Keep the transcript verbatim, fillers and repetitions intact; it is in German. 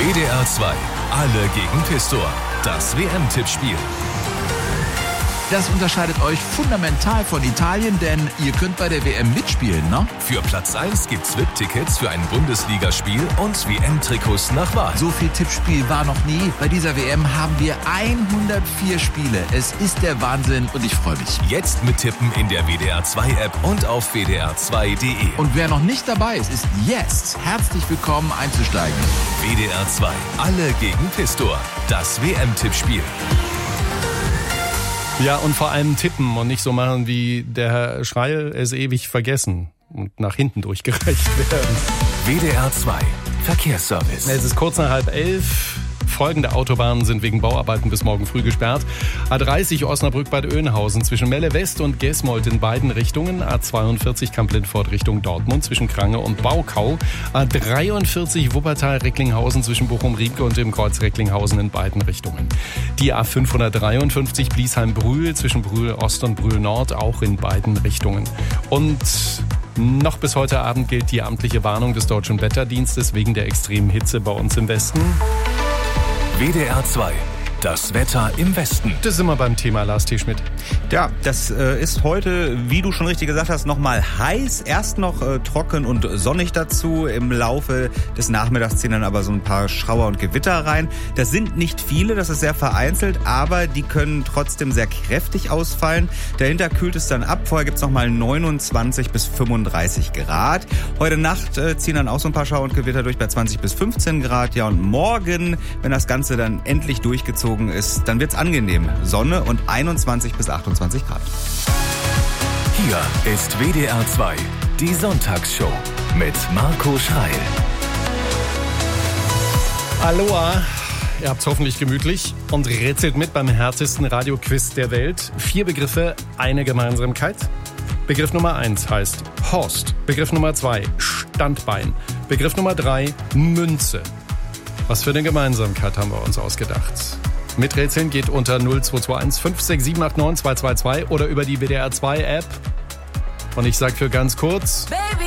W D R zwei, alle gegen Pistor. Das W M-Tippspiel. Das unterscheidet euch fundamental von Italien, denn ihr könnt bei der W M mitspielen, ne? Für Platz eins gibt's V I P-Tickets für ein Bundesligaspiel und W M-Trikots nach Wahl. So viel Tippspiel war noch nie. Bei dieser W M haben wir hundertvier Spiele. Es ist der Wahnsinn und ich freue mich. Jetzt mittippen in der W D R zwei App und auf w d r zwei punkt d e. Und wer noch nicht dabei ist, ist jetzt herzlich willkommen einzusteigen. W D R zwei, alle gegen Pistor. Das W M-Tippspiel. Ja, und vor allem tippen und nicht so machen wie der Herr Schreil, es ewig vergessen und nach hinten durchgereicht werden. W D R zwei, Verkehrsservice. Es ist kurz nach halb elf. Folgende Autobahnen sind wegen Bauarbeiten bis morgen früh gesperrt. A dreißig Osnabrück-Bad Oeynhausen zwischen Melle West und Gesmold in beiden Richtungen. A zweiundvierzig Kamp-Lindfort Richtung Dortmund zwischen Krange und Baukau. A dreiundvierzig Wuppertal-Recklinghausen zwischen Bochum-Riemke und dem Kreuz Recklinghausen in beiden Richtungen. Die A fünfhundertdreiundfünfzig Bliesheim-Brühl zwischen Brühl-Ost und Brühl-Nord auch in beiden Richtungen. Und noch bis heute Abend gilt die amtliche Warnung des Deutschen Wetterdienstes wegen der extremen Hitze bei uns im Westen. W D R zwei, das Wetter im Westen. Das sind wir beim Thema, Lars T. Schmidt. Ja, das äh, ist heute, wie du schon richtig gesagt hast, nochmal heiß. Erst noch äh, trocken und sonnig dazu. Im Laufe des Nachmittags ziehen dann aber so ein paar Schauer und Gewitter rein. Das sind nicht viele, das ist sehr vereinzelt, aber die können trotzdem sehr kräftig ausfallen. Dahinter kühlt es dann ab. Vorher gibt's nochmal neunundzwanzig bis fünfunddreißig Grad. Heute Nacht äh, ziehen dann auch so ein paar Schauer und Gewitter durch bei zwanzig bis fünfzehn Grad. Ja, und morgen, wenn das Ganze dann endlich durchgezogen ist, dann wird's angenehm. Sonne und einundzwanzig bis achtundzwanzig Grad. Hier ist W D R zwei, die Sonntagsshow mit Marco Schreil. Aloha, ihr habt's hoffentlich gemütlich und rätselt mit beim härtesten Radioquiz der Welt. Vier Begriffe, eine Gemeinsamkeit. Begriff Nummer eins heißt Horst. Begriff Nummer zwei Standbein. Begriff Nummer drei Münze. Was für eine Gemeinsamkeit haben wir uns ausgedacht? Miträtseln geht unter null zwei zwei eins fünf sechs sieben acht neun zwei zwei zwei oder über die W D R zwei App. Und ich sag für ganz kurz... Baby.